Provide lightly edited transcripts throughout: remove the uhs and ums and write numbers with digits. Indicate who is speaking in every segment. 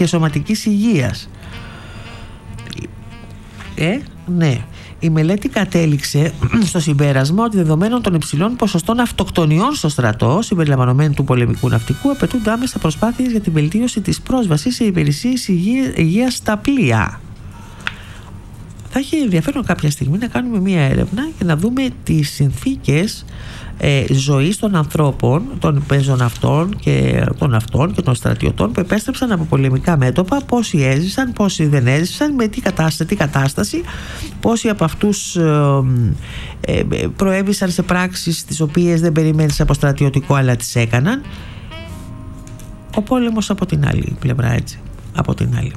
Speaker 1: και σωματικής υγείας. Ναι. Η μελέτη κατέληξε στο συμπέρασμα ότι δεδομένων των υψηλών ποσοστών αυτοκτονιών στο στρατό, συμπεριλαμβανομένου του πολεμικού ναυτικού, απαιτούνται άμεσα προσπάθειες για την βελτίωση της πρόσβασης σε υπηρεσίες υγείας στα πλοία. Θα έχει ενδιαφέρον κάποια στιγμή να κάνουμε μία έρευνα και να δούμε τις συνθήκες ζωής των ανθρώπων, των πεζοναυτών και των ναυτών και των στρατιωτών που επέστρεψαν από πολεμικά μέτωπα, πόσοι έζησαν, πόσοι δεν έζησαν, με τι κατάσταση, πόσοι από αυτούς προέβησαν σε πράξεις τις οποίες δεν περιμένεις από στρατιωτικό αλλά τις έκαναν. Ο πόλεμος από την άλλη πλευρά, έτσι, από την άλλη.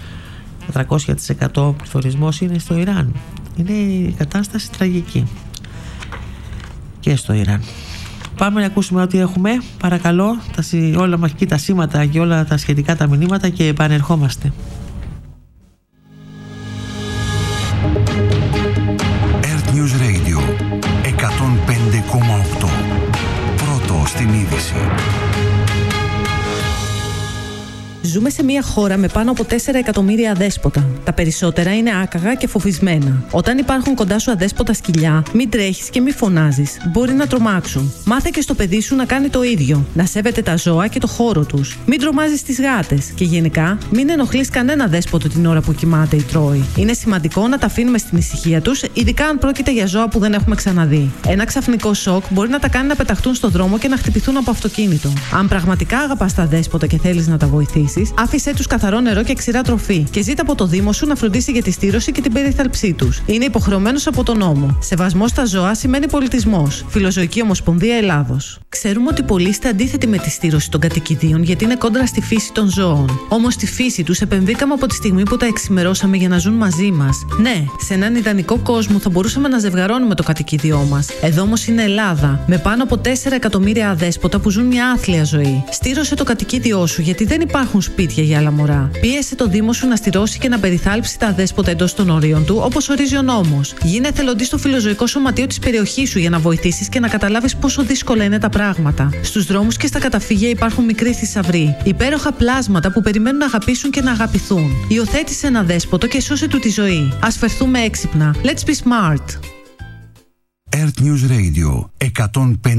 Speaker 1: 400% πληθωρισμός είναι στο Ιράν. Είναι η κατάσταση τραγική και στο Ιράν. Πάμε να ακούσουμε ό,τι έχουμε, παρακαλώ, όλα μας και τα σήματα και όλα τα σχετικά τα μηνύματα και επανερχόμαστε.
Speaker 2: Earth News Radio 105,8. Πρώτο στην είδηση.
Speaker 3: Ζούμε σε μια χώρα με πάνω από 4 εκατομμύρια αδέσποτα. Τα περισσότερα είναι άκαγα και φοβισμένα. Όταν υπάρχουν κοντά σου αδέσποτα σκυλιά, μην τρέχεις και μην φωνάζεις. Μπορεί να τρομάξουν. Μάθε και στο παιδί σου να κάνει το ίδιο. Να σέβεται τα ζώα και το χώρο τους. Μην τρομάζεις τις γάτες. Και γενικά, μην ενοχλείς κανένα δέσποτο την ώρα που κοιμάται ή τρώει. Είναι σημαντικό να τα αφήνουμε στην ησυχία τους, ειδικά αν πρόκειται για ζώα που δεν έχουμε ξαναδεί. Ένα ξαφνικό σοκ μπορεί να τα κάνει να πεταχτούν στον δρόμο και να χτυπηθούν από αυτοκίνητο. Αν πραγματικά αγαπάς τα δέσποτα και θέλεις να τα βοηθήσεις, άφησέ τους καθαρό νερό και ξηρά τροφή και ζήτα από το Δήμο σου να φροντίσει για τη στήρωση και την περιθάλψή τους. Είναι υποχρεωμένος από τον νόμο. Σεβασμός στα ζώα σημαίνει πολιτισμός. Φιλοζωική Ομοσπονδία Ελλάδος. Ξέρουμε ότι πολλοί είστε αντίθετοι με τη στήρωση των κατοικιδίων γιατί είναι κόντρα στη φύση των ζώων. Όμως στη φύση τους επεμβήκαμε από τη στιγμή που τα εξημερώσαμε για να ζουν μαζί μας. Ναι, σε έναν ιδανικό κόσμο θα μπορούσαμε να ζευγαρώνουμε το κατοικίδιό μας. Εδώ όμως είναι Ελλάδα, με πάνω από 4 εκατομμύρια αδέσποτα που ζουν μια άθλια ζωή. Στήρωσε το κατοικίδιό σου γιατί δεν υπάρχουν σπίτια για άλλα μωρά. Πίεσε το Δήμο σου να στηρώσει και να περιθάλψει τα αδέσποτα εντός των ορίων του, όπως ορίζει ο νόμος. Γίνε εθελοντής στο φιλοζωικό σωματείο της περιοχής σου για να βοηθήσεις και να καταλάβεις πόσο δύσκολα είναι τα πράγματα. Στους δρόμους και στα καταφύγια υπάρχουν μικροί θησαυροί. Υπέροχα πλάσματα που περιμένουν να αγαπήσουν και να αγαπηθούν. Υιοθέτησε ένα δέσποτο και σώσε του τη ζωή. Ας φερθούμε έξυπνα. Let's be smart.
Speaker 2: Earth News Radio 105.